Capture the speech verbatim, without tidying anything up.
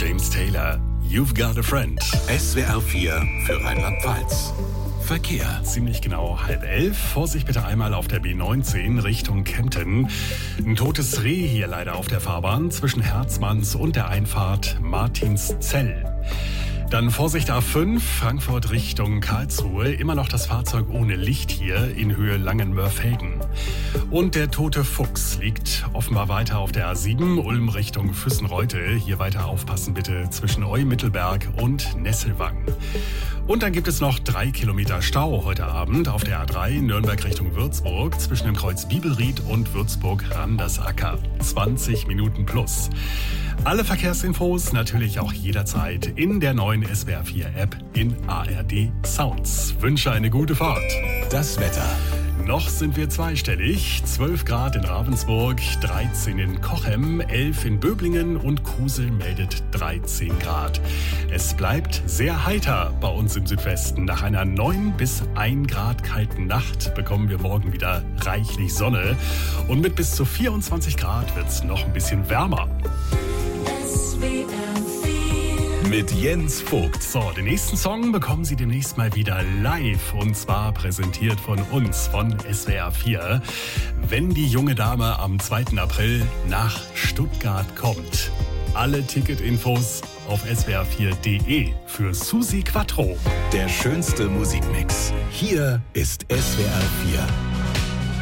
James Taylor, You've Got a Friend. S W R vier für Rheinland-Pfalz. Verkehr. Ziemlich genau halb elf. Vorsicht bitte einmal auf der B neunzehn Richtung Kempten. Ein totes Reh hier leider auf der Fahrbahn zwischen Herzmanns und der Einfahrt Martinszell. Dann Vorsicht A fünf, Frankfurt Richtung Karlsruhe. Immer noch das Fahrzeug ohne Licht hier in Höhe Langenmörfelden. Und der tote Fuchs liegt offenbar weiter auf der A sieben, Ulm Richtung Füssenreute. Hier weiter aufpassen bitte zwischen Eu-Mittelberg und Nesselwang. Und dann gibt es noch drei Kilometer Stau heute Abend auf der A drei, Nürnberg Richtung Würzburg, zwischen dem Kreuz Bibelried und Würzburg-Randersacker. zwanzig Minuten plus. Alle Verkehrsinfos natürlich auch jederzeit in der neuen S W R vier App in A R D Sounds. Wünsche eine gute Fahrt. Das Wetter. Noch sind wir zweistellig. zwölf Grad in Ravensburg, dreizehn in Cochem, elf in Böblingen und Kusel meldet dreizehn Grad. Es bleibt sehr heiter bei uns im Südwesten. Nach einer neun bis ein Grad kalten Nacht bekommen wir morgen wieder reichlich Sonne. Und mit bis zu vierundzwanzig Grad wird es noch ein bisschen wärmer. Mit Jens Vogt. So, den nächsten Song bekommen Sie demnächst mal wieder live. Und zwar präsentiert von uns, von S W R vier. Wenn die junge Dame am zweiten April nach Stuttgart kommt. Alle Ticketinfos auf S W R vier Punkt de für Susi Quattro. Der schönste Musikmix. Hier ist S W R vier.